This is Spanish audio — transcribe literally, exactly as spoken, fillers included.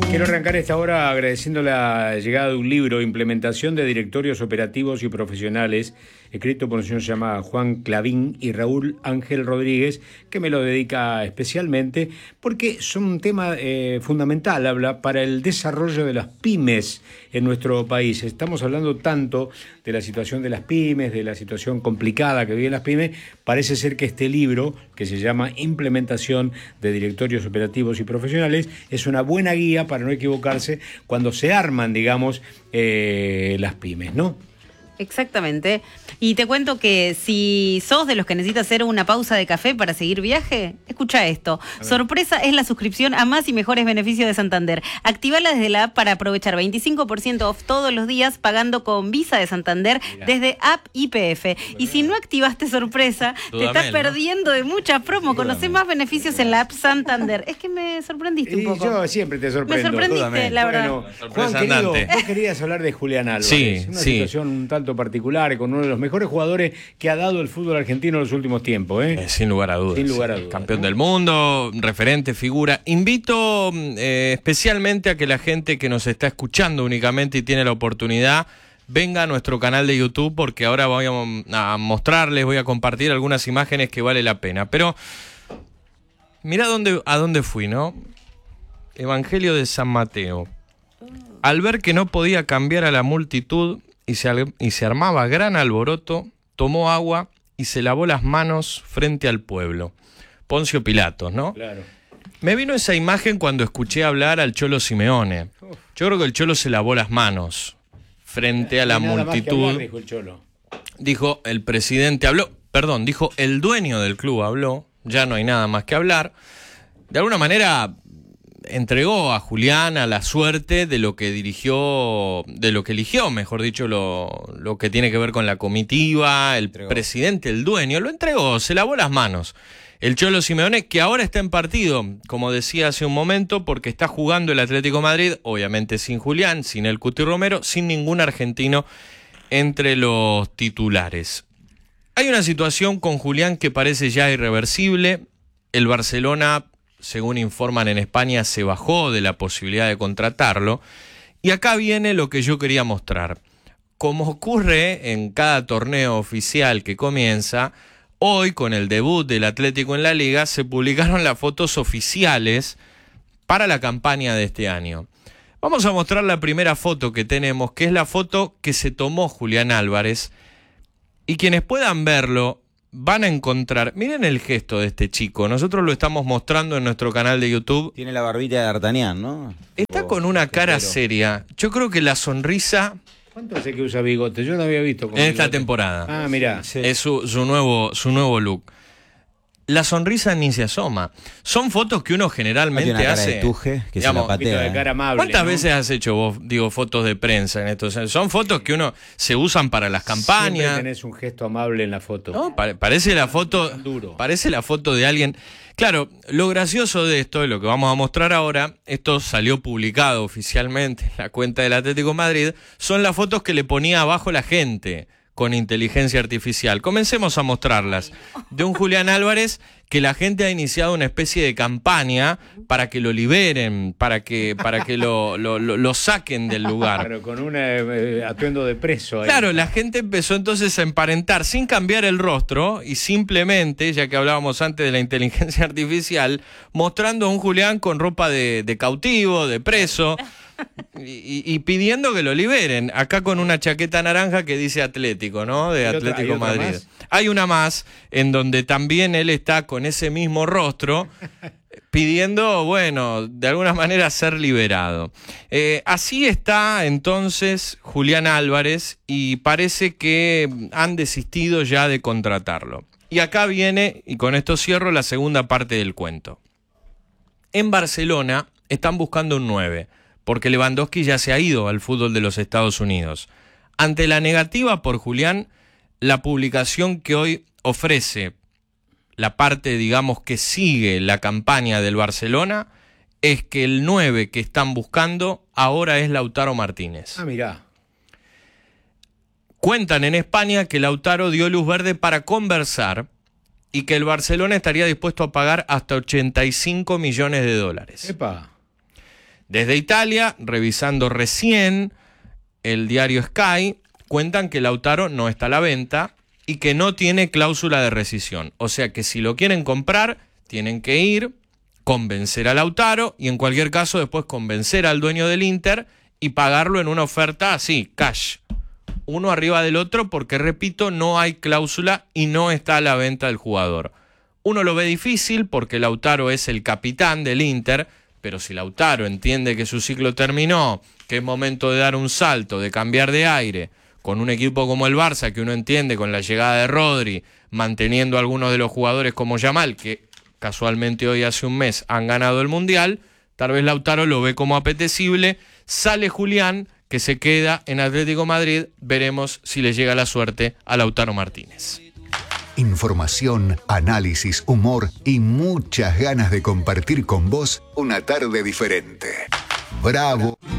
Quiero arrancar esta hora agradeciendo la llegada de un libro, Implementación de Directorios Operativos y Profesionales, escrito por un señor llamado Juan Clavín y Raúl Ángel Rodríguez, que me lo dedica especialmente porque son un tema eh, fundamental, habla para el desarrollo de las pymes en nuestro país. Estamos hablando tanto de la situación de las pymes, de la situación complicada que viven las pymes. Parece ser que este libro, que se llama Implementación de Directorios Operativos y Profesionales, es una buena guía para no equivocarse cuando se arman, digamos, eh, las pymes, ¿no? Exactamente. Y te cuento que si sos de los que necesitas hacer una pausa de café para seguir viaje, escucha esto. Sorpresa es la suscripción a más y mejores beneficios de Santander. Activala desde la app para aprovechar veinticinco por ciento off todos los días pagando con Visa de Santander. Mirá. Desde App Y P F. Y si no activaste sorpresa, Dudamel, te estás perdiendo, ¿no?, de muchas promos. Conocé más beneficios en la app Santander. Es que me sorprendiste un poco. Y yo siempre te sorprendo. Me sorprendiste, Dudamel, la verdad. Bueno, Juan, querido, vos querías hablar de Julián Álvarez. Sí, una sí. situación un tanto particular, con uno de los mejores jugadores que ha dado el fútbol argentino en los últimos tiempos, ¿eh? Eh, sin lugar a dudas. Sin lugar a dudas. Campeón ¿no? del mundo, referente, figura. Invito eh, especialmente a que la gente que nos está escuchando únicamente y tiene la oportunidad venga a nuestro canal de YouTube, porque ahora voy a, a mostrarles, voy a compartir algunas imágenes que vale la pena. Pero mira dónde, a dónde fui, ¿no? Evangelio de San Mateo. Al ver que no podía cambiar a la multitud y se, y se armaba gran alboroto, tomó agua y se lavó las manos frente al pueblo. Poncio Pilatos, ¿no? Claro. Me vino esa imagen cuando escuché hablar al Cholo Simeone. Yo creo que el Cholo se lavó las manos frente a la Nada multitud. Más que hablar, dijo el Cholo. Dijo, el presidente habló, perdón, dijo, el dueño del club habló, ya no hay nada más que hablar. De alguna manera entregó a Julián a la suerte de lo que dirigió, de lo que eligió, mejor dicho, lo, lo que tiene que ver con la comitiva, el entregó. Presidente, el dueño, lo entregó, se lavó las manos. El Cholo Simeone, que ahora está en partido, como decía hace un momento, porque está jugando el Atlético de Madrid, obviamente sin Julián, sin el Cuti Romero, sin ningún argentino entre los titulares. Hay una situación con Julián que parece ya irreversible. El Barcelona, según informan en España, se bajó de la posibilidad de contratarlo. Y acá viene lo que yo quería mostrar. Como ocurre en cada torneo oficial que comienza, hoy con el debut del Atlético en la Liga se publicaron las fotos oficiales para la campaña de este año. Vamos a mostrar la primera foto que tenemos, que es la foto que se tomó Julián Álvarez. Y quienes puedan verlo van a encontrar, miren el gesto de este chico, nosotros lo estamos mostrando en nuestro canal de YouTube. Tiene la barbita de D'Artagnan, ¿no? Está con una cara Pero... seria. Yo creo que la sonrisa... ¿Cuánto hace que usa bigote? Yo no había visto. Con en bigote. esta temporada. Ah, mirá. Sí. Es su, su, nuevo, su nuevo look. La sonrisa ni se asoma. Son fotos que uno generalmente una cara hace. De tuje, que digamos, se la patea, de cara amable, ¿cuántas ¿no? veces has hecho vos, digo, fotos de prensa en estos? Son fotos que uno se usan para las campañas. Siempre tenés un gesto amable en la foto. No, pare, parece la foto. Duro. Parece la foto de alguien. Claro, lo gracioso de esto, lo que vamos a mostrar ahora, esto salió publicado oficialmente en la cuenta del Atlético de Madrid, son las fotos que le ponía abajo la gente con inteligencia artificial. Comencemos a mostrarlas. De un Julián Álvarez que la gente ha iniciado una especie de campaña para que lo liberen, para que, para que lo, lo, lo, lo saquen del lugar. Claro, con un eh, atuendo de preso. Ahí. Claro, la gente empezó entonces a emparentar sin cambiar el rostro y simplemente, ya que hablábamos antes de la inteligencia artificial, mostrando a un Julián con ropa de, de cautivo, de preso, y, y pidiendo que lo liberen. Acá con una chaqueta naranja que dice Atlético, ¿no? De Atlético Madrid. Hay una más en donde también él está con ese mismo rostro pidiendo, bueno, de alguna manera ser liberado. Eh, así está entonces Julián Álvarez y parece que han desistido ya de contratarlo. Y acá viene, y con esto cierro, la segunda parte del cuento. En Barcelona están buscando un nueve, porque Lewandowski ya se ha ido al fútbol de los Estados Unidos. Ante la negativa por Julián, la publicación que hoy ofrece la parte, digamos, que sigue la campaña del Barcelona, es que el nueve que están buscando ahora es Lautaro Martínez. Ah, mirá. Cuentan en España que Lautaro dio luz verde para conversar y que el Barcelona estaría dispuesto a pagar hasta ochenta y cinco millones de dólares. Epa. Desde Italia, revisando recién el diario Sky, cuentan que Lautaro no está a la venta y que no tiene cláusula de rescisión. O sea que si lo quieren comprar, tienen que ir, convencer a Lautaro y en cualquier caso después convencer al dueño del Inter y pagarlo en una oferta así, cash. Uno arriba del otro porque, repito, no hay cláusula y no está a la venta del jugador. Uno lo ve difícil porque Lautaro es el capitán del Inter, pero si Lautaro entiende que su ciclo terminó, que es momento de dar un salto, de cambiar de aire, con un equipo como el Barça, que uno entiende con la llegada de Rodri, manteniendo a algunos de los jugadores como Yamal, que casualmente hoy hace un mes han ganado el Mundial, tal vez Lautaro lo ve como apetecible, sale Julián, que se queda en Atlético Madrid, veremos si le llega la suerte a Lautaro Martínez. Información, análisis, humor y muchas ganas de compartir con vos una tarde diferente. Bravo.